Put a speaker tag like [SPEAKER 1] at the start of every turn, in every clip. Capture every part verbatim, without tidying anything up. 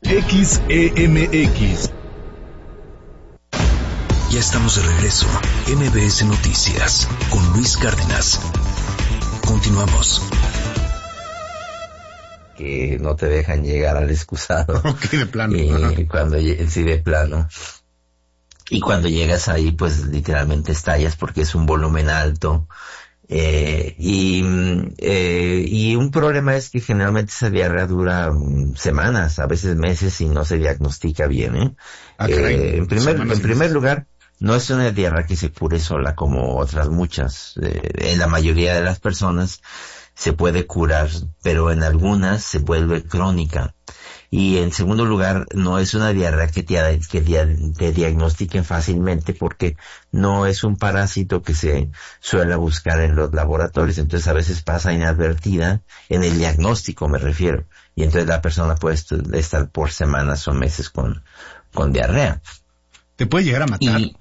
[SPEAKER 1] X E M X.
[SPEAKER 2] Ya estamos de regreso. M B S Noticias con Luis Cárdenas. Continuamos.
[SPEAKER 3] Que no te dejan llegar al excusado.
[SPEAKER 4] Ok, de plano.
[SPEAKER 3] Y
[SPEAKER 4] Ajá.
[SPEAKER 3] cuando sí, de plano. Y cuando llegas ahí, pues literalmente estallas porque es un volumen alto. Eh, y, eh, y un problema es que generalmente esa diarrea dura um, semanas, a veces meses, y no se diagnostica bien, ¿eh?
[SPEAKER 4] Ah, caray.
[SPEAKER 3] eh en primer,
[SPEAKER 4] Semanas
[SPEAKER 3] en
[SPEAKER 4] y
[SPEAKER 3] primer
[SPEAKER 4] meses.
[SPEAKER 3] lugar, no es una diarrea que se cure sola como otras muchas. Eh, en la mayoría de las personas se puede curar, pero en algunas se vuelve crónica. Y en segundo lugar, no es una diarrea que te, que te diagnostiquen fácilmente porque no es un parásito que se suele buscar en los laboratorios. Entonces a veces pasa inadvertida en el diagnóstico, me refiero. Y entonces la persona puede estar por semanas o meses con, con diarrea.
[SPEAKER 4] ¿Te puede llegar a matar?
[SPEAKER 3] Y,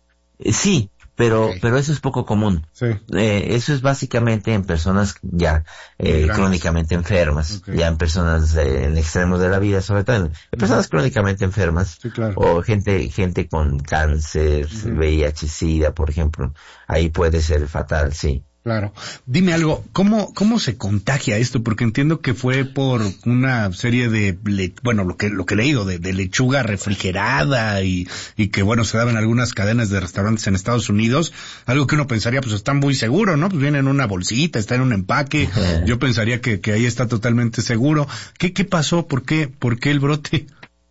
[SPEAKER 3] sí, pero,
[SPEAKER 4] Okay.
[SPEAKER 3] pero eso es poco común.
[SPEAKER 4] Sí.
[SPEAKER 3] Eh, eso es básicamente en personas ya eh, crónicamente enfermas,
[SPEAKER 4] Okay.
[SPEAKER 3] ya en personas eh, en extremos de la vida, sobre todo en, en personas uh-huh. crónicamente enfermas,
[SPEAKER 4] sí, claro.
[SPEAKER 3] o gente gente con cáncer, uh-huh. V I H, SIDA, por ejemplo. Ahí puede ser fatal, sí.
[SPEAKER 4] Claro. Dime algo, ¿cómo cómo se contagia esto? Porque entiendo que fue por una serie de, le, bueno, lo que lo que he leído, de, de lechuga refrigerada y, y que, bueno, se daba en algunas cadenas de restaurantes en Estados Unidos, algo que uno pensaría, pues está muy seguro, ¿no? Pues viene en una bolsita, está en un empaque, yo pensaría que, que ahí está totalmente seguro. ¿Qué, qué pasó? ¿Por qué? ¿Por qué el brote?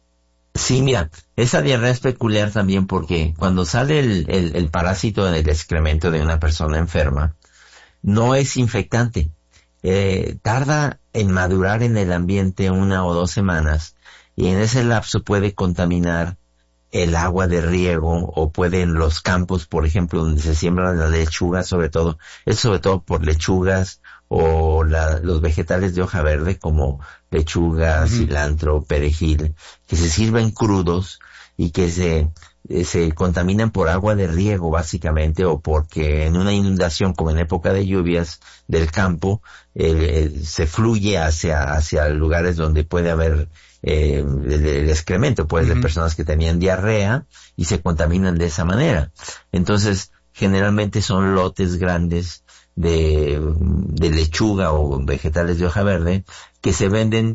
[SPEAKER 3] Sí, mira, esa diarrea es peculiar también porque cuando sale el, el, el parásito en el excremento de una persona enferma, no es infectante. Eh, tarda en madurar en el ambiente una o dos semanas y en ese lapso puede contaminar el agua de riego o puede en los campos, por ejemplo, donde se siembran las lechugas, sobre todo, es sobre todo por lechugas o la, los vegetales de hoja verde como lechuga, uh-huh. cilantro, perejil, que se sirven crudos y que se se contaminan por agua de riego básicamente o porque en una inundación como en época de lluvias del campo eh, se fluye hacia hacia lugares donde puede haber eh, el, el excremento pues uh-huh. de personas que tenían diarrea y se contaminan de esa manera. Entonces generalmente son lotes grandes de, de lechuga o vegetales de hoja verde que se venden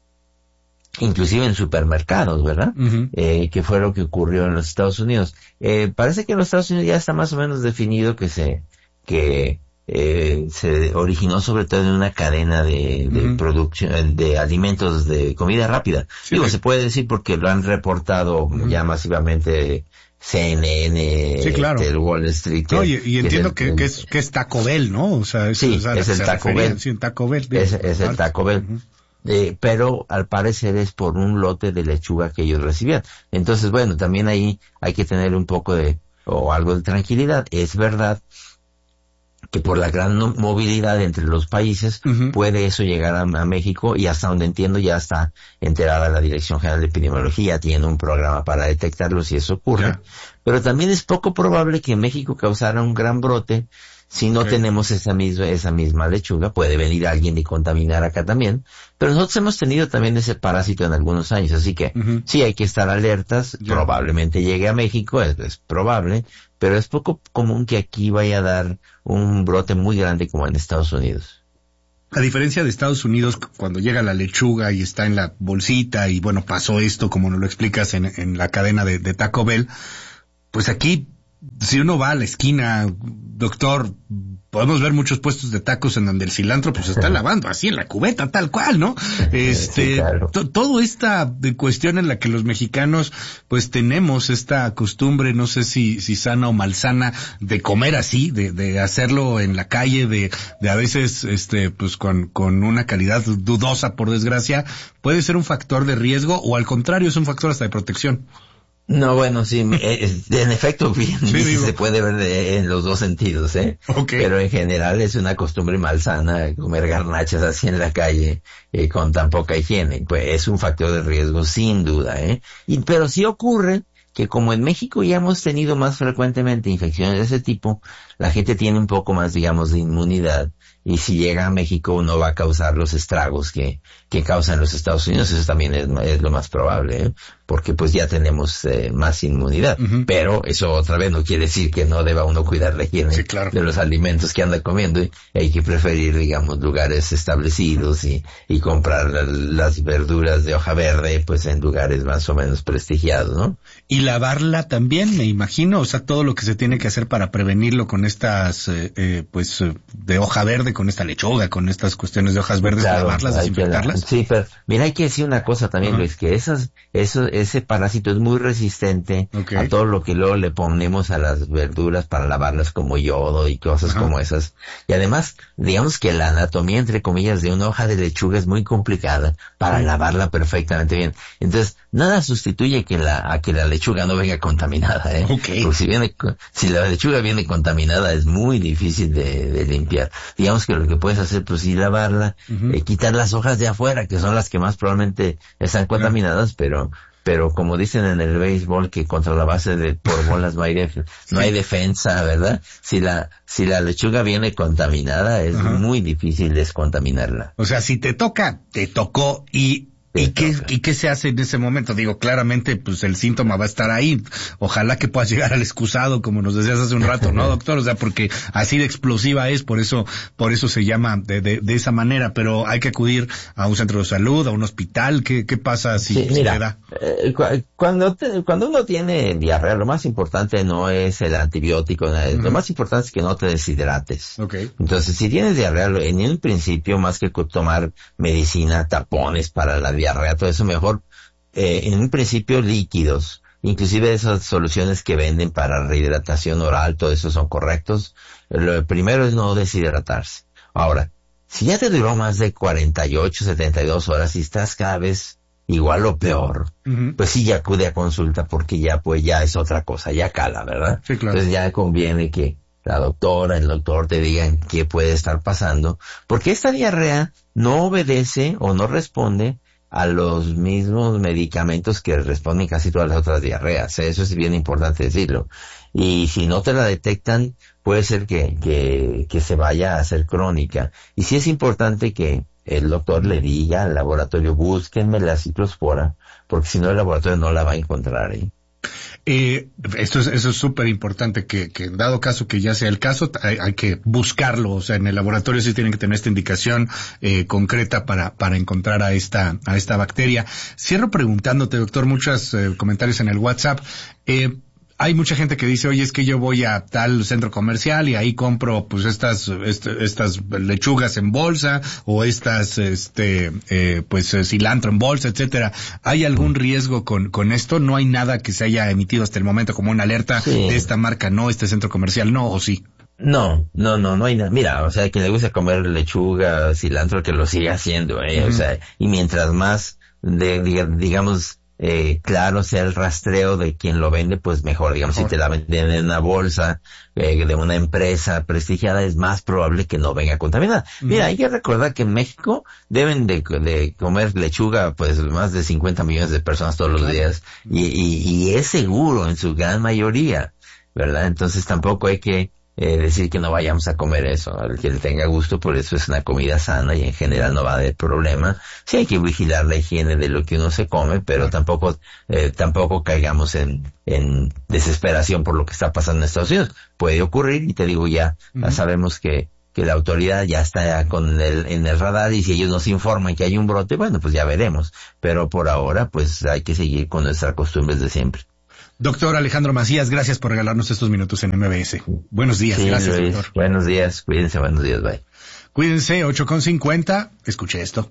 [SPEAKER 3] inclusive en supermercados, ¿verdad? Uh-huh. Eh, que fue lo que ocurrió en los Estados Unidos. Eh, parece que en los Estados Unidos ya está más o menos definido que se, que, eh, se originó sobre todo en una cadena de, de uh-huh. producción, de alimentos de comida rápida. Sí, Digo, sí. se puede decir porque lo han reportado uh-huh. ya masivamente C N N,
[SPEAKER 4] sí, claro.
[SPEAKER 3] el Wall Street.
[SPEAKER 4] No, y, y entiendo que, el, que, es, que es Taco Bell, ¿no? O sea, es,
[SPEAKER 3] sí,
[SPEAKER 4] o sea,
[SPEAKER 3] es el Taco Bell.
[SPEAKER 4] Sí, Taco Bell.
[SPEAKER 3] Es, es el Taco Bell. Uh-huh. Eh, pero al parecer es por un lote de lechuga que ellos recibían. Entonces, bueno, también ahí hay que tener un poco de, o algo de tranquilidad. Es verdad que por la gran no, movilidad entre los países, uh-huh. puede eso llegar a, a México, y hasta donde entiendo ya está enterada la Dirección General de Epidemiología, tiene un programa para detectarlo si eso ocurre. Yeah. Pero también es poco probable que en México causara un gran brote si no okay. tenemos esa misma, esa misma lechuga. Puede venir alguien y contaminar acá también, pero nosotros hemos tenido también ese parásito en algunos años, así que uh-huh. sí hay que estar alertas. Yeah. Probablemente llegue a México, es, es probable, pero es poco común que aquí vaya a dar un brote muy grande como en Estados Unidos.
[SPEAKER 4] A diferencia de Estados Unidos, cuando llega la lechuga y está en la bolsita y bueno, pasó esto como nos lo explicas en, en la cadena de, de Taco Bell, pues aquí, si uno va a la esquina, doctor, podemos ver muchos puestos de tacos en donde el cilantro pues está lavando así en la cubeta, tal cual, ¿no? Este, sí, claro. to, todo esta cuestión en la que los mexicanos pues tenemos esta costumbre, no sé si, si sana o malsana, de comer así, de, de hacerlo en la calle, de, de a veces, este, pues con, con una calidad dudosa, por desgracia, puede ser un factor de riesgo o al contrario es un factor hasta de protección.
[SPEAKER 3] No, bueno, sí, eh, en efecto, bien, sí, se puede ver de, en los dos sentidos, ¿eh?
[SPEAKER 4] Okay.
[SPEAKER 3] Pero en general es una costumbre malsana comer garnachas así en la calle, eh, con tan poca higiene. Pues es un factor de riesgo, sin duda, ¿eh? Y, pero sí ocurre que como en México ya hemos tenido más frecuentemente infecciones de ese tipo, la gente tiene un poco más, digamos, de inmunidad, y si llega a México no va a causar los estragos que, que causan los Estados Unidos. Eso también es, es lo más probable, ¿eh? Porque pues ya tenemos eh, más inmunidad. Uh-huh. Pero eso otra vez no quiere decir que no deba uno cuidar la higiene sí, claro. de los alimentos que anda comiendo. Y hay que preferir, digamos, lugares establecidos y, y comprar las verduras de hoja verde, pues en lugares más o menos prestigiados, ¿no?
[SPEAKER 4] Y lavarla también, me imagino, o sea, todo lo que se tiene que hacer para prevenirlo con estas, eh, eh, pues, de hoja verde, con esta lechuga, con estas cuestiones de hojas verdes, claro, lavarlas, desinfectarlas.
[SPEAKER 3] La, sí, pero mira, hay que decir una cosa también, uh-huh. Luis, que esas, eso, ese parásito es muy resistente okay. a todo lo que luego le ponemos a las verduras para lavarlas, como yodo y cosas uh-huh. como esas. Y además, digamos que la anatomía, entre comillas, de una hoja de lechuga es muy complicada para uh-huh. lavarla perfectamente bien. Entonces, nada sustituye que la, a que la lechuga no venga contaminada, ¿eh? Okay. Porque si viene, si la lechuga viene contaminada es muy difícil de, de limpiar. Digamos que lo que puedes hacer, pues sí lavarla, uh-huh. eh, quitar las hojas de afuera, que son las que más probablemente están contaminadas, uh-huh. pero pero como dicen en el béisbol que contra la base de por bolas no hay def- no hay defensa, ¿verdad? Si la si la lechuga viene contaminada es uh-huh. muy difícil descontaminarla.
[SPEAKER 4] O sea, si te toca, te tocó y ¿Y qué, ¿Y qué se hace en ese momento? Digo, claramente, pues el síntoma va a estar ahí. Ojalá que puedas llegar al excusado, como nos decías hace un rato, ¿no, doctor? O sea, porque así de explosiva es, por eso, por eso se llama de, de, de esa manera. Pero hay que acudir a un centro de salud, a un hospital. ¿Qué, qué pasa si
[SPEAKER 3] sí,
[SPEAKER 4] se
[SPEAKER 3] mira,
[SPEAKER 4] le da?
[SPEAKER 3] Eh, cuando, te, cuando uno tiene diarrea, lo más importante no es el antibiótico, uh-huh. lo más importante es que no te deshidrates.
[SPEAKER 4] Okay.
[SPEAKER 3] Entonces, si tienes diarrea, en un principio, más que tomar medicina, tapones para la diarrea, todo eso mejor, eh, en un principio líquidos, inclusive esas soluciones que venden para rehidratación oral, todo eso son correctos. Lo primero es no deshidratarse. Ahora, si ya te duró más de cuarenta y ocho, setenta y dos horas y estás cada vez igual o peor, uh-huh. pues sí, ya acude a consulta porque ya pues ya es otra cosa, ya cala, ¿verdad?
[SPEAKER 4] Sí, claro.
[SPEAKER 3] Entonces ya conviene que la doctora, el doctor te digan qué puede estar pasando, porque esta diarrea no obedece o no responde a los mismos medicamentos que responden casi todas las otras diarreas. Eso es bien importante decirlo. Y si no te la detectan, puede ser que, que, que se vaya a hacer crónica. Y sí es importante que el doctor le diga al laboratorio, búsquenme la ciclospora, porque si no el laboratorio no la va a encontrar ahí. ¿eh?
[SPEAKER 4] Eh, esto es, eso es súper importante, que, que en dado caso que ya sea el caso, hay, hay que buscarlo, o sea, en el laboratorio sí tienen que tener esta indicación, eh, concreta para, para encontrar a esta, a esta bacteria. Cierro preguntándote, doctor, muchos eh, comentarios en el WhatsApp, eh, hay mucha gente que dice, oye, es que yo voy a tal centro comercial y ahí compro, pues, estas, este, estas lechugas en bolsa, o estas, este, eh, pues, cilantro en bolsa, etcétera. ¿Hay algún riesgo con, con esto? ¿No hay nada que se haya emitido hasta el momento como una alerta sí. de esta marca no, este centro comercial no, o sí?
[SPEAKER 3] No, no, no, no hay nada. Mira, o sea, quien le gusta comer lechuga, cilantro, que lo siga haciendo, eh, uh-huh. o sea, y mientras más, de, digamos, Eh, claro sea el rastreo de quien lo vende, pues mejor. Digamos, mejor. Si te la venden en una bolsa eh, de una empresa prestigiada, es más probable que no venga contaminada. Mm. Mira, hay que recordar que en México deben de, de comer lechuga pues más de cincuenta millones de personas todos los días, y, y, y es seguro en su gran mayoría, ¿verdad? Entonces tampoco hay que Eh, decir que no vayamos a comer eso. Al que le tenga gusto, por eso es una comida sana y en general no va a haber problema. Sí hay que vigilar la higiene de lo que uno se come, pero tampoco eh, tampoco caigamos en, en desesperación por lo que está pasando en Estados Unidos. Puede ocurrir, y te digo, ya, uh-huh. ya sabemos que que la autoridad ya está con el, en el radar, y si ellos nos informan que hay un brote, bueno, pues ya veremos. Pero por ahora, pues hay que seguir con nuestras costumbres de siempre.
[SPEAKER 4] Doctor Alejandro Macías, gracias por regalarnos estos minutos en M B S. Buenos días,
[SPEAKER 3] sí,
[SPEAKER 4] gracias,
[SPEAKER 3] Luis,
[SPEAKER 4] doctor.
[SPEAKER 3] Buenos días, cuídense, buenos días, bye.
[SPEAKER 4] Cuídense, ocho con cincuenta, escuche esto.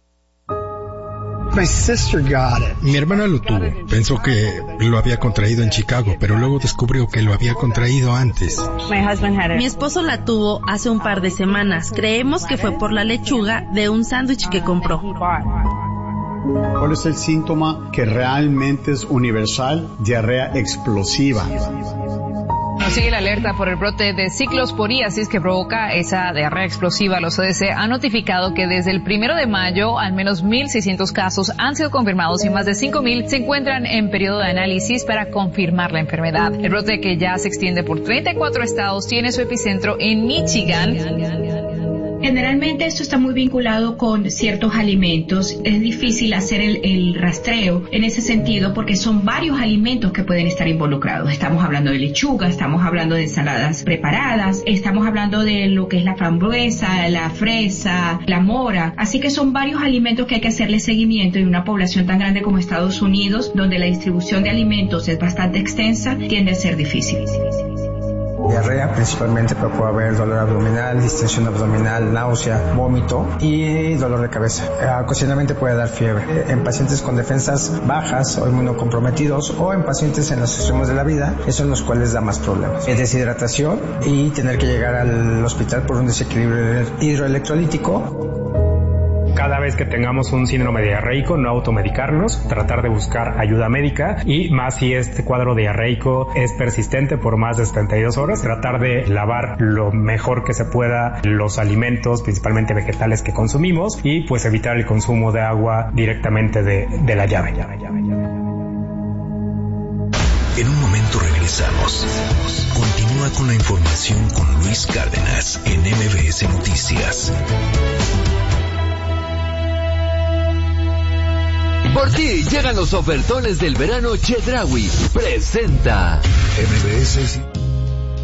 [SPEAKER 5] My sister got it.
[SPEAKER 6] Mi hermana lo tuvo. Pensó que lo había contraído en Chicago, pero luego descubrió que lo había contraído antes.
[SPEAKER 7] Mi esposo la tuvo hace un par de semanas. Creemos que fue por la lechuga de un sándwich que compró.
[SPEAKER 5] ¿Cuál es el síntoma que realmente es universal? Diarrea explosiva.
[SPEAKER 8] Nos sigue la alerta por el brote de ciclosporiasis que provoca esa diarrea explosiva. Los C D C han notificado que desde el primero de mayo al menos mil seiscientos casos han sido confirmados y más de cinco mil se encuentran en periodo de análisis para confirmar la enfermedad. El brote, que ya se extiende por treinta y cuatro estados, tiene su epicentro en Michigan.
[SPEAKER 9] Generalmente esto está muy vinculado con ciertos alimentos. Es difícil hacer el, el rastreo en ese sentido porque son varios alimentos que pueden estar involucrados. Estamos hablando de lechuga, estamos hablando de ensaladas preparadas, estamos hablando de lo que es la frambuesa, la fresa, la mora. Así que son varios alimentos que hay que hacerle seguimiento, y una población tan grande como Estados Unidos, donde la distribución de alimentos es bastante extensa, tiende a ser difícil.
[SPEAKER 10] Diarrea principalmente, pero puede haber dolor abdominal, distensión abdominal, náusea, vómito y dolor de cabeza. Ocasionalmente puede dar fiebre. En pacientes con defensas bajas o inmunocomprometidos, o en pacientes en los extremos de la vida, esos son los cuales da más problemas. Deshidratación y tener que llegar al hospital por un desequilibrio hidroelectrolítico.
[SPEAKER 11] Cada vez que tengamos un síndrome diarreico, no automedicarnos, tratar de buscar ayuda médica, y más si este cuadro diarreico es persistente por más de setenta y dos horas, tratar de lavar lo mejor que se pueda los alimentos, principalmente vegetales, que consumimos, y pues evitar el consumo de agua directamente de, de la llave.
[SPEAKER 2] En un momento regresamos. Continúa con la información con Luis Cárdenas en M B S Noticias.
[SPEAKER 12] Por ti llegan los ofertones del verano. Chedraui presenta
[SPEAKER 2] M B S